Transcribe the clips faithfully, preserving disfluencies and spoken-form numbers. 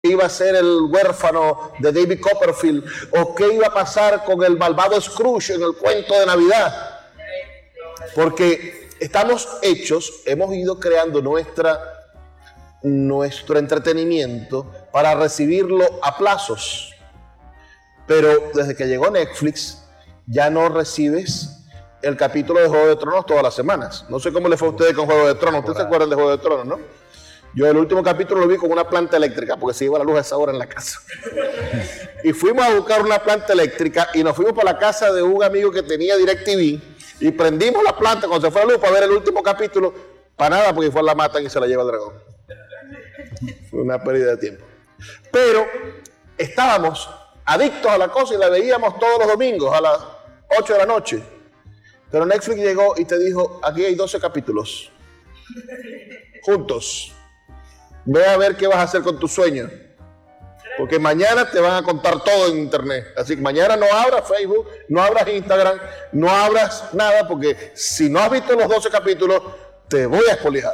iba a ser el huérfano de David Copperfield, o qué iba a pasar con el malvado Scrooge en el cuento de Navidad. Porque estamos hechos, hemos ido creando nuestra, nuestro entretenimiento para recibirlo a plazos. Pero desde que llegó Netflix, ya no recibes el capítulo de Juego de Tronos todas las semanas. No sé cómo le fue a ustedes con Juego de Tronos. ¿Ustedes se acuerdan de Juego de Tronos, no? Yo el último capítulo lo vi con una planta eléctrica, porque se iba la luz a esa hora en la casa. Y fuimos a buscar una planta eléctrica y nos fuimos para la casa de un amigo que tenía DirecTV y prendimos la planta cuando se fue la luz para ver el último capítulo. Para nada, porque fue la matan y se la lleva el dragón. Fue una pérdida de tiempo. Pero estábamos adictos a la cosa y la veíamos todos los domingos a las ocho de la noche. Pero Netflix llegó y te dijo, aquí hay doce capítulos. Juntos. Ve a ver qué vas a hacer con tus sueños. Porque mañana te van a contar todo en internet. Así que mañana no abras Facebook, no abras Instagram, no abras nada, porque si no has visto los doce capítulos, te voy a expoliar.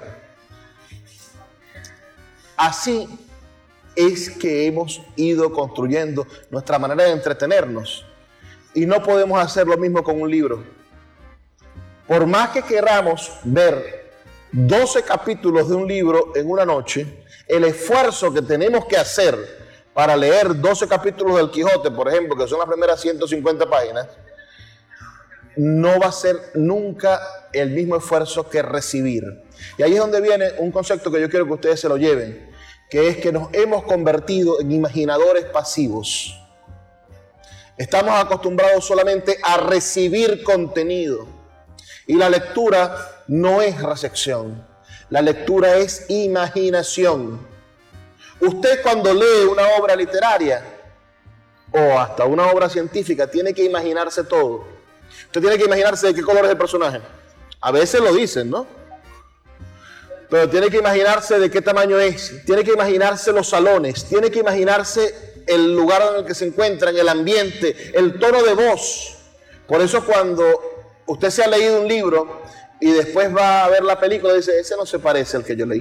Así es que hemos ido construyendo nuestra manera de entretenernos. Y no podemos hacer lo mismo con un libro. Por más que queramos ver doce capítulos de un libro en una noche, el esfuerzo que tenemos que hacer para leer doce capítulos del Quijote, por ejemplo, que son las primeras ciento cincuenta páginas, no va a ser nunca el mismo esfuerzo que recibir. Y ahí es donde viene un concepto que yo quiero que ustedes se lo lleven, que es que nos hemos convertido en imaginadores pasivos. Estamos acostumbrados solamente a recibir contenido. Y la lectura no es recepción, la lectura es imaginación. Usted cuando lee una obra literaria o hasta una obra científica tiene que imaginarse todo. Usted tiene que imaginarse de qué color es el personaje. A veces lo dicen, ¿no? Pero tiene que imaginarse de qué tamaño es, tiene que imaginarse los salones, tiene que imaginarse el lugar en el que se encuentran, el ambiente, el tono de voz. Por eso cuando usted se ha leído un libro y después va a ver la película y dice, ese no se parece al que yo leí.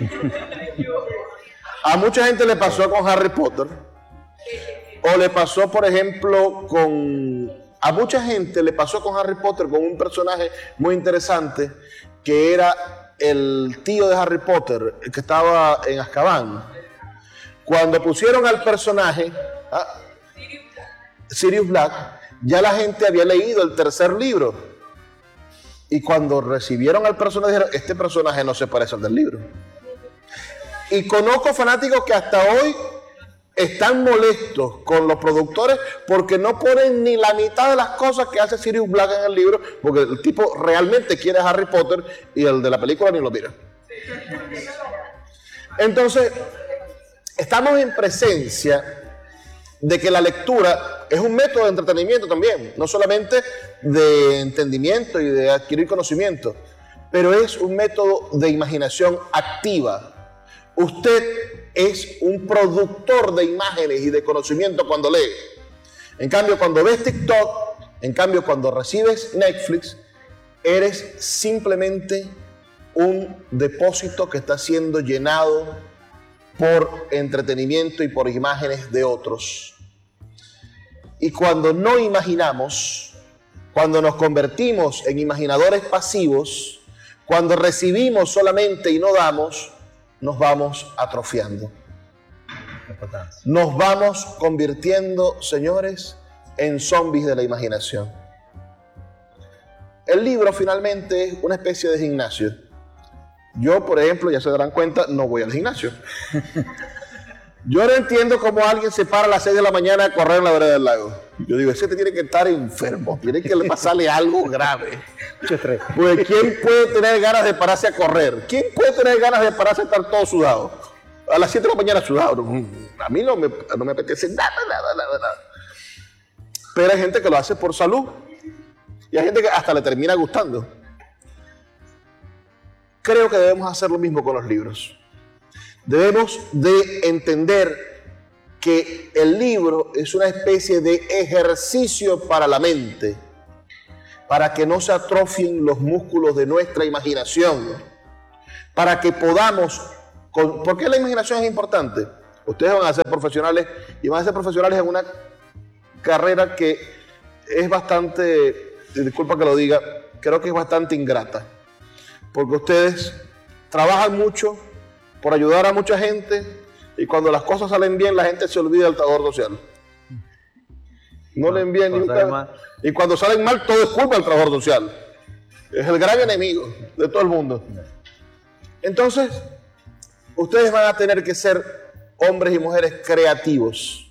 A mucha gente le pasó con Harry Potter. O le pasó, por ejemplo, con... A mucha gente le pasó con Harry Potter con un personaje muy interesante que era el tío de Harry Potter, el que estaba en Azkaban. Cuando pusieron al personaje, ¿ah? Sirius Black, ya la gente había leído el tercer libro. Y cuando recibieron al personaje, dijeron, este personaje no se parece al del libro. Y conozco fanáticos que hasta hoy están molestos con los productores porque no ponen ni la mitad de las cosas que hace Sirius Black en el libro, porque el tipo realmente quiere a Harry Potter y el de la película ni lo mira. Entonces, estamos en presencia de que la lectura es un método de entretenimiento también, no solamente de entendimiento y de adquirir conocimiento, pero es un método de imaginación activa. Usted es un productor de imágenes y de conocimiento cuando lee. En cambio, cuando ves TikTok, en cambio, cuando recibes Netflix, eres simplemente un depósito que está siendo llenado por entretenimiento y por imágenes de otros. Y cuando no imaginamos, cuando nos convertimos en imaginadores pasivos, cuando recibimos solamente y no damos, nos vamos atrofiando. Nos vamos convirtiendo, señores, en zombies de la imaginación. El libro finalmente es una especie de gimnasio. Yo, por ejemplo, ya se darán cuenta, no voy al gimnasio. Yo no entiendo cómo alguien se para a las seis de la mañana a correr en la vereda del lago. Yo digo, ese te tiene que estar enfermo, tiene que pasarle algo grave. Pues ¿quién puede tener ganas de pararse a correr? ¿Quién puede tener ganas de pararse a estar todo sudado? A las siete de la mañana sudado. A mí no me, no me apetece nada, nada, nada, nada. Pero hay gente que lo hace por salud. Y hay gente que hasta le termina gustando. Creo que debemos hacer lo mismo con los libros. Debemos de entender que el libro es una especie de ejercicio para la mente, para que no se atrofien los músculos de nuestra imaginación, para que podamos... ¿Por qué la imaginación es importante? Ustedes van a ser profesionales y van a ser profesionales en una carrera que es bastante, disculpa que lo diga, creo que es bastante ingrata. Porque ustedes trabajan mucho por ayudar a mucha gente y cuando las cosas salen bien, la gente se olvida del trabajador social. No, no le envían ni un ca... Y cuando salen mal, todo es culpa del trabajador social. Es el gran enemigo de todo el mundo. Entonces, ustedes van a tener que ser hombres y mujeres creativos.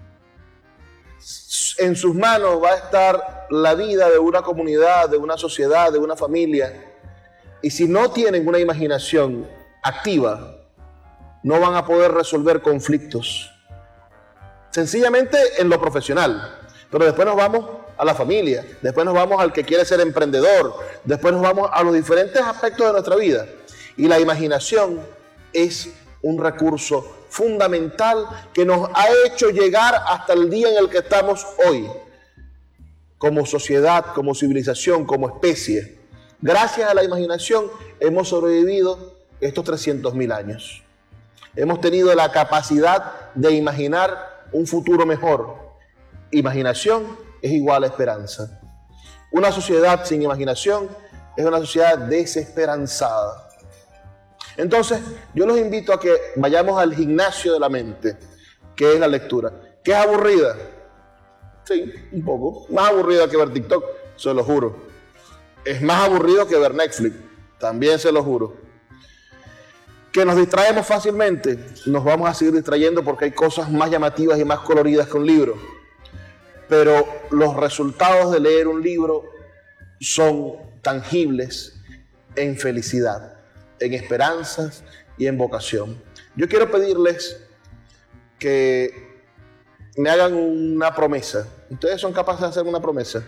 En sus manos va a estar la vida de una comunidad, de una sociedad, de una familia. Y si no tienen una imaginación activa, no van a poder resolver conflictos. Sencillamente en lo profesional. Pero después nos vamos a la familia, después nos vamos al que quiere ser emprendedor, después nos vamos a los diferentes aspectos de nuestra vida. Y la imaginación es un recurso fundamental que nos ha hecho llegar hasta el día en el que estamos hoy, como sociedad, como civilización, como especie. Gracias a la imaginación hemos sobrevivido estos trescientos mil años. Hemos tenido la capacidad de imaginar un futuro mejor. Imaginación es igual a esperanza. Una sociedad sin imaginación es una sociedad desesperanzada. Entonces, yo los invito a que vayamos al gimnasio de la mente, que es la lectura. ¿Que es aburrida? Sí, un poco. Más aburrida que ver TikTok, se lo juro. Es más aburrido que ver Netflix, también se lo juro. Que nos distraemos fácilmente, nos vamos a seguir distrayendo porque hay cosas más llamativas y más coloridas que un libro. Pero los resultados de leer un libro son tangibles en felicidad, en esperanzas y en vocación. Yo quiero pedirles que me hagan una promesa. ¿Ustedes son capaces de hacer una promesa?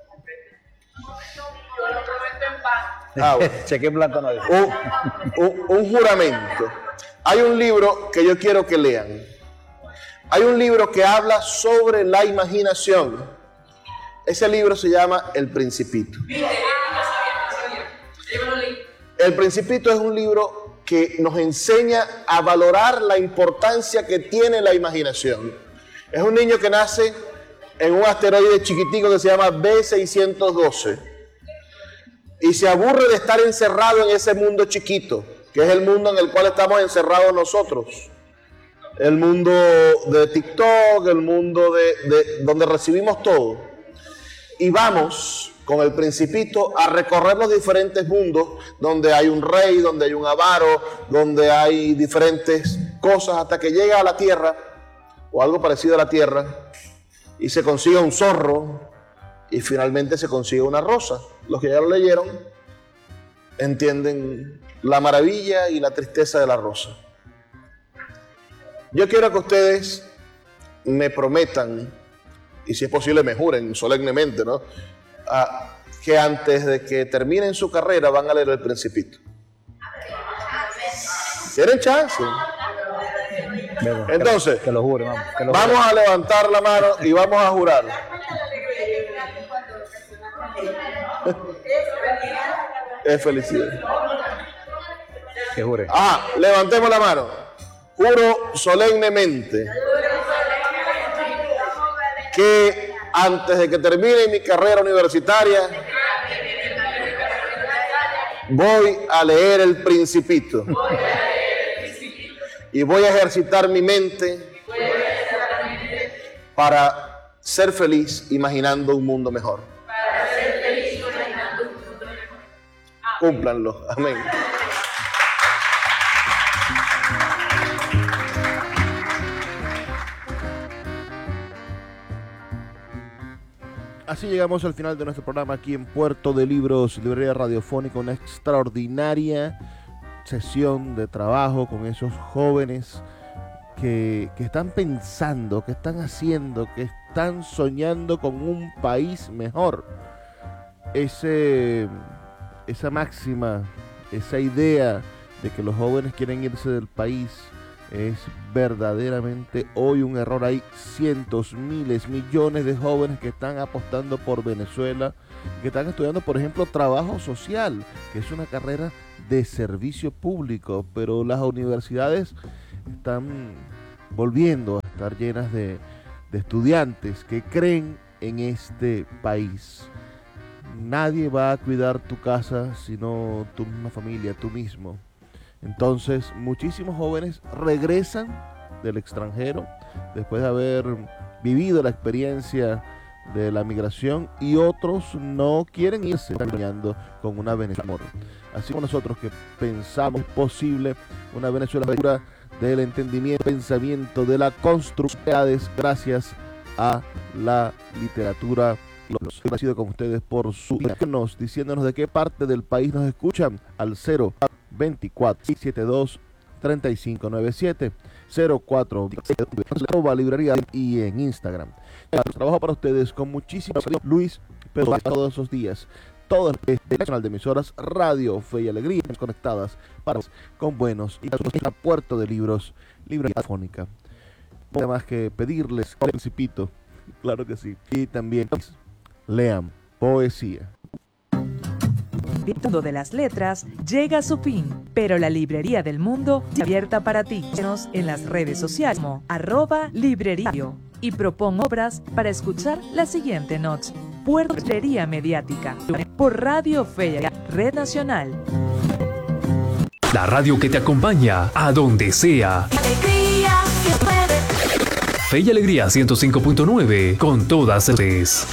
Ah, bueno. Cheque en blanco no hay. Un, un, un juramento. Hay un libro que yo quiero que lean. Hay un libro que habla sobre la imaginación. Ese libro se llama El Principito. El Principito es un libro que nos enseña a valorar la importancia que tiene la imaginación. Es un niño que nace en un asteroide chiquitico que se llama B seiscientos doce y se aburre de estar encerrado en ese mundo chiquito, que es el mundo en el cual estamos encerrados nosotros. El mundo de TikTok, el mundo de, de donde recibimos todo. Y vamos con el Principito a recorrer los diferentes mundos donde hay un rey, donde hay un avaro, donde hay diferentes cosas, hasta que llega a la tierra o algo parecido a la tierra y se consigue un zorro y finalmente se consigue una rosa. Los que ya lo leyeron entienden la maravilla y la tristeza de la rosa. Yo quiero que ustedes me prometan, y si es posible me juren solemnemente, ¿no? Ah, que antes de que terminen su carrera van a leer El Principito. ¿Tienen chance? Entonces, que lo jure, vamos, que lo vamos jure. a levantar la mano y vamos a jurar. Es felicidad. Que jure. Ah, levantemos la mano. Juro solemnemente que antes de que termine mi carrera universitaria voy a leer El Principito y voy a ejercitar mi mente para ser feliz imaginando un mundo mejor. Cúmplanlo. Amén. Así llegamos al final de nuestro programa aquí en Puerto de Libros, librería radiofónica, una extraordinaria sesión de trabajo con esos jóvenes que, que están pensando, que están haciendo, que están soñando con un país mejor. Ese, esa máxima, esa idea de que los jóvenes quieren irse del país es verdaderamente hoy un error. Hay cientos, miles, millones de jóvenes que están apostando por Venezuela, que están estudiando, por ejemplo, trabajo social, que es una carrera de servicio público, pero las universidades están volviendo a estar llenas de, de estudiantes que creen en este país. Nadie va a cuidar tu casa sino tu misma familia, tú mismo. Entonces, muchísimos jóvenes regresan del extranjero después de haber vivido la experiencia de la migración, y otros no quieren irse, están soñando con una Venezuela. Así como nosotros que pensamos posible una Venezuela pura del entendimiento, pensamiento, de la construcción, gracias a la literatura. Los agradecido con ustedes por su nos diciéndonos de qué parte del país nos escuchan al cero veinticuatro, seiscientos setenta y dos, treinta y cinco noventa y siete, cero cuatro arroba librería y en Instagram. Trabajo para ustedes con muchísimo cariño, Luis Pedro, todos esos días. Todo el nacional de emisoras Radio Fe y Alegría conectadas para con buenos y a puerto de libros, librería fónica. No hay más que pedirles el Principito, claro que sí, y también lean poesía. El mundo de las letras llega a su fin, pero la librería del mundo está abierta para ti. Síguenos en las redes sociales como arroba libreriario y propon obras para escuchar la siguiente noche. Puerto Librería Mediática por Radio Fe y Alegría, Red Nacional. La radio que te acompaña a donde sea. Fe y Alegría ciento cinco punto nueve con todas ustedes.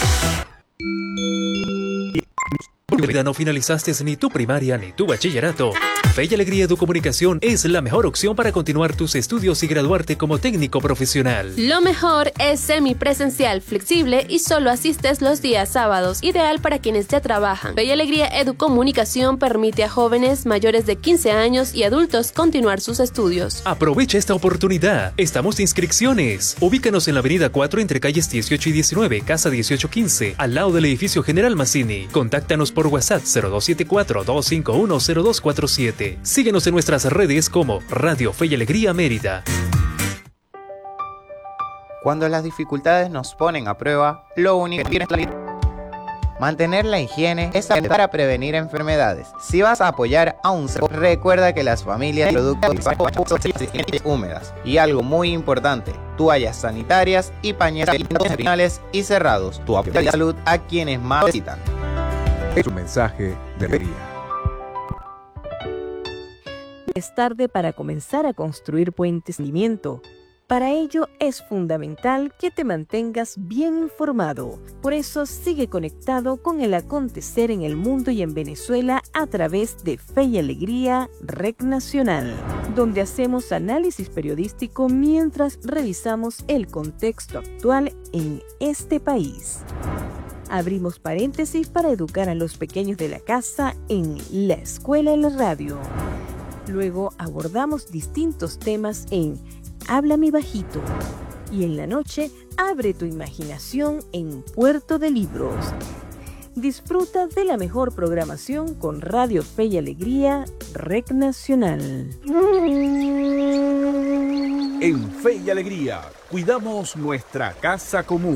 No finalizaste ni tu primaria ni tu bachillerato. Fe y Alegría Educomunicación es la mejor opción para continuar tus estudios y graduarte como técnico profesional. Lo mejor es semipresencial, flexible y solo asistes los días sábados, ideal para quienes ya trabajan. Fe y Alegría Educomunicación permite a jóvenes mayores de quince años y adultos continuar sus estudios. Aprovecha esta oportunidad. Estamos de inscripciones. Ubícanos en la avenida cuatro entre calles dieciocho y diecinueve, casa dieciocho quince, al lado del edificio General Mazzini. Contáctanos por WhatsApp cero dos siete cuatro, dos cinco uno, cero dos cuatro siete. Síguenos en nuestras redes como Radio Fe y Alegría Mérida. Cuando las dificultades nos ponen a prueba, lo único que es mantener la higiene es para prevenir enfermedades. Si vas a apoyar a un sector, recuerda que las familias productos húmedas y algo muy importante, toallas sanitarias y pañales finales y cerrados. Tu apoyo de salud a quienes más necesitan. Es un mensaje de alegría. Es tarde para comenzar a construir puentes de entendimiento. Para ello es fundamental que te mantengas bien informado. Por eso sigue conectado con el acontecer en el mundo y en Venezuela a través de Fe y Alegría, Red Nacional, donde hacemos análisis periodístico mientras revisamos el contexto actual en este país. Abrimos paréntesis para educar a los pequeños de la casa en La Escuela en la Radio. Luego abordamos distintos temas en Háblame Bajito. Y en la noche, abre tu imaginación en Puerto de Libros. Disfruta de la mejor programación con Radio Fe y Alegría, Red Nacional. En Fe y Alegría, cuidamos nuestra casa común.